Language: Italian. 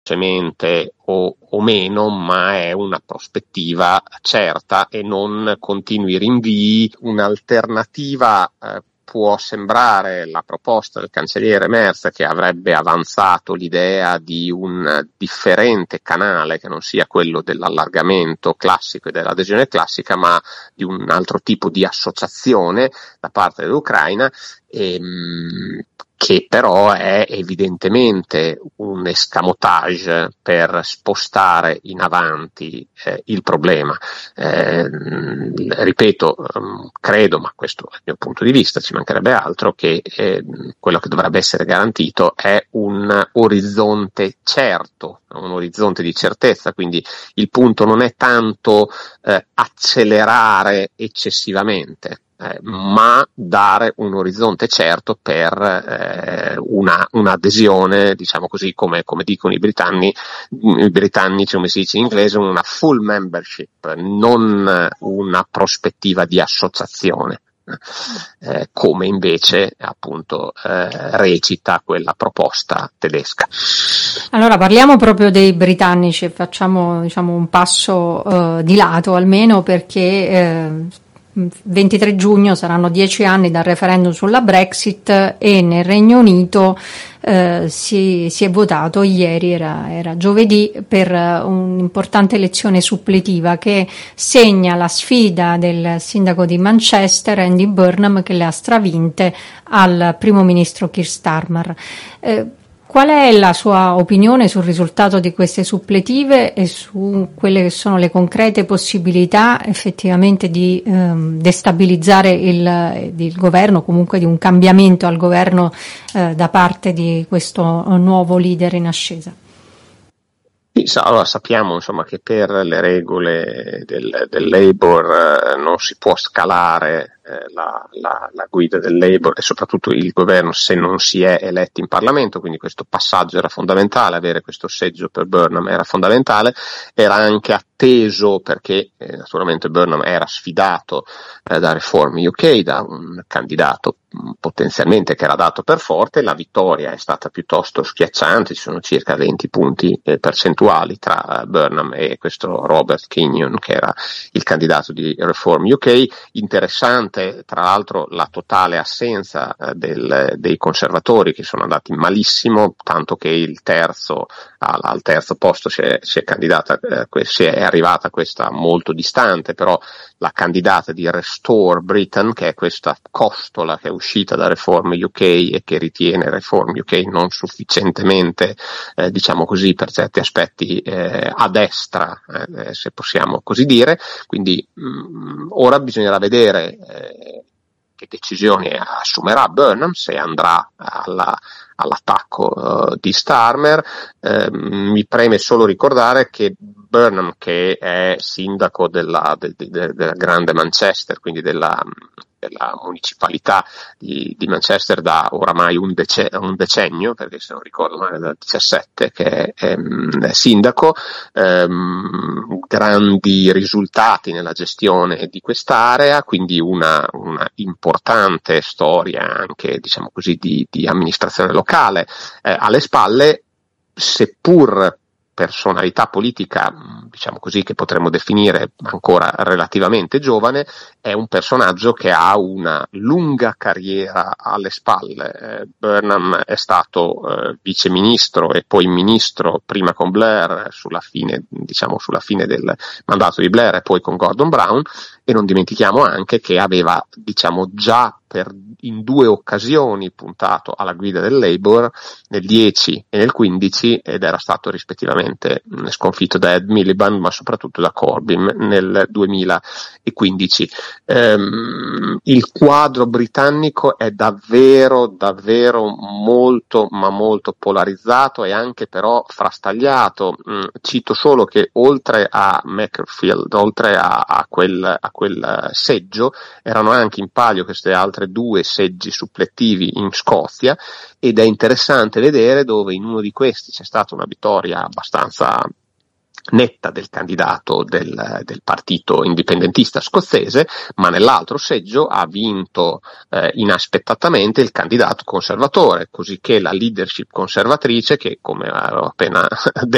velocemente o meno, ma è una prospettiva certa e non continui rinvii. Un'alternativa può sembrare la proposta del cancelliere Merz, che avrebbe avanzato l'idea di un differente canale che non sia quello dell'allargamento classico e dell'adesione classica, ma di un altro tipo di associazione da parte dell'Ucraina, che però è evidentemente un escamotage per spostare in avanti il problema. Ripeto, credo, ma questo è il mio punto di vista, ci mancherebbe altro, che quello che dovrebbe essere garantito è un orizzonte certo, un orizzonte di certezza, quindi il punto non è tanto accelerare eccessivamente, ma dare un orizzonte certo per un'adesione, diciamo così, come dicono i britannici, come si dice in inglese, una full membership, non una prospettiva di associazione, come invece appunto recita quella proposta tedesca. Allora parliamo proprio dei britannici, facciamo un passo di lato almeno, perché 23 giugno saranno 10 anni dal referendum sulla Brexit e nel Regno Unito si è votato ieri, era giovedì, per un'importante elezione suppletiva che segna la sfida del sindaco di Manchester, Andy Burnham, che le ha stravinte, al primo ministro Keir Starmer. Qual è la sua opinione sul risultato di queste suppletive e su quelle che sono le concrete possibilità effettivamente di destabilizzare il governo, comunque di un cambiamento al governo da parte di questo nuovo leader in ascesa? Allora, sappiamo insomma che per le regole del Labour non si può scalare la guida del Labour e soprattutto il governo se non si è eletti in Parlamento, quindi questo passaggio era fondamentale, avere questo seggio per Burnham era fondamentale, era anche atteso perché naturalmente Burnham era sfidato da Reform UK, da un candidato potenzialmente che era dato per forte. La vittoria è stata piuttosto schiacciante, ci sono circa 20 punti percentuali tra Burnham e questo Robert Kenyon, che era il candidato di Reform UK. Interessante tra l'altro la totale assenza dei conservatori, che sono andati malissimo, tanto che al terzo posto si è arrivata questa molto distante, però la candidata di Restore Britain, che è questa costola che è uscita da Reform UK e che ritiene Reform UK non sufficientemente diciamo così, per certi aspetti a destra, se possiamo così dire. Quindi ora bisognerà vedere che decisioni assumerà Burnham, se andrà all'attacco di Starmer. Mi preme solo ricordare che Burnham, che è sindaco della grande Manchester, quindi della municipalità di Manchester da oramai un decennio, perché se non ricordo male dal 17 che è sindaco, grandi risultati nella gestione di quest'area, quindi una importante storia anche, diciamo così, di amministrazione locale alle spalle, seppur personalità politica, diciamo così, che potremmo definire ancora relativamente giovane. È un personaggio che ha una lunga carriera alle spalle. Burnham è stato viceministro e poi ministro, prima con Blair sulla fine del mandato di Blair e poi con Gordon Brown, e non dimentichiamo anche che aveva, diciamo, già in 2 occasioni puntato alla guida del Labour, nel 10 e nel 15, ed era stato rispettivamente sconfitto da Ed Miliband, ma soprattutto da Corbyn nel 2015. Il quadro britannico è davvero molto, ma molto polarizzato e anche però frastagliato. Cito solo che oltre a Macclesfield, oltre a quel seggio, erano anche in palio queste altre 2 seggi supplettivi in Scozia, ed è interessante vedere dove in uno di questi c'è stata una vittoria abbastanza netta del candidato del partito indipendentista scozzese, ma nell'altro seggio ha vinto inaspettatamente il candidato conservatore, così che la leadership conservatrice, che come avevo appena